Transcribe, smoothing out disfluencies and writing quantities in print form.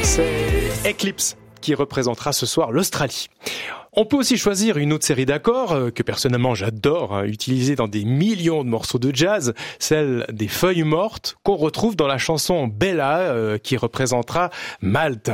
C'est Eclipse qui représentera ce soir l'Australie. On peut aussi choisir une autre série d'accords que personnellement j'adore, utiliser dans des millions de morceaux de jazz, celle des feuilles mortes qu'on retrouve dans la chanson Bella qui représentera Malte.